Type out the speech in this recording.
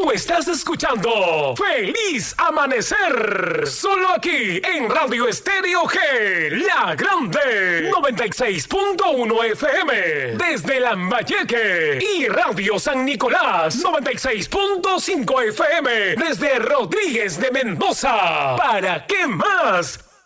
Tú estás escuchando Feliz Amanecer, solo aquí en Radio Estéreo G, La Grande, 96.1 FM, desde Lambayeque, y Radio San Nicolás, 96.5 FM, desde Rodríguez de Mendoza. ¿Para qué más?